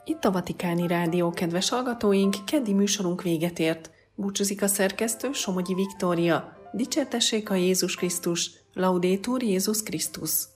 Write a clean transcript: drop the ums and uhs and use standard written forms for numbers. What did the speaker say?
Itt a Vatikáni Rádió, kedves hallgatóink, keddi műsorunk véget ért. Búcsúzik a szerkesztő, Somogyi Viktória. Dicsértessék a Jézus Krisztus, Laudetur Jézus Krisztus.